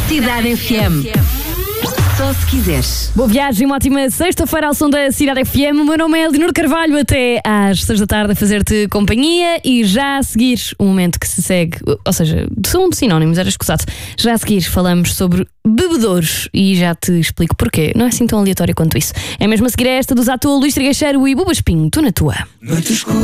Cidade FM. Só se quiseres. Boa viagem, uma ótima sexta-feira ao som da Cidade FM. O meu nome é Elinor Carvalho, até às 6 da tarde a fazer-te companhia. E já a seguir, um momento que se segue, ou seja, são sinónimos, era escusado. Já a seguir falamos sobre bebedouros e já te explico porquê. Não é assim tão aleatório quanto isso. É mesmo a seguir a esta dos Atua, Luís Trigueiro e Buba Espinho. Tu na tua.